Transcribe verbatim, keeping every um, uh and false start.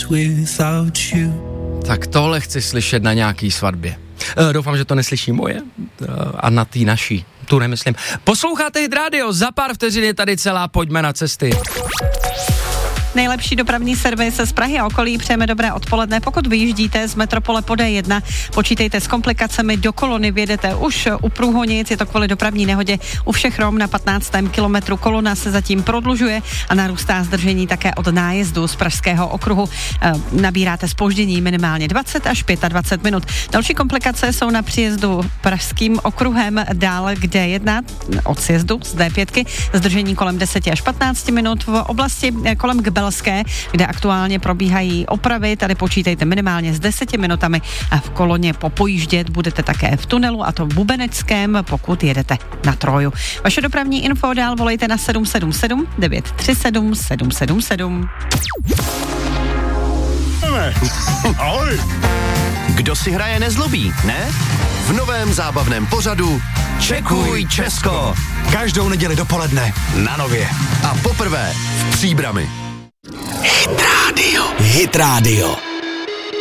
days without you. Tak tohle chci slyšet na nějaký svatbě. E, doufám, že to neslyší moje e, a na tý naší, tu nemyslím. Posloucháte Hit Radio, za pár vteřin je tady celá Pojďme na cesty. Nejlepší dopravní servis z Prahy a okolí, přejeme dobré odpoledne. Pokud vyjíždíte z metropole po D jedna, počítejte s komplikacemi, do kolony vjedete už u Průhonic, je to kvůli dopravní nehodě u všech Rom na patnáctém kilometru. Kolona se zatím prodlužuje a narůstá zdržení také od nájezdu z Pražského okruhu. E, nabíráte zpoždění minimálně dvacet až dvacet pět minut. Další komplikace jsou na příjezdu Pražským okruhem dál k D jedna od sjezdu z D pět, zdržení kolem deset až patnáct minut. V oblasti kolem Gbelské, kde aktuálně probíhají opravy, tady počítejte minimálně s deseti minutami a v koloně popojíždět budete také v tunelu, a to v Bubeneckém, pokud jedete na Troju. Vaše dopravní info dál volejte na sedm sedm sedm devět tři sedm sedm sedm sedm. Ahoj. Kdo si hraje nezlobí, ne? V novém zábavném pořadu Čekuj Česko. Každou neděli dopoledne na Nově. A poprvé v Příbrami. Hit Radio. Hit Radio.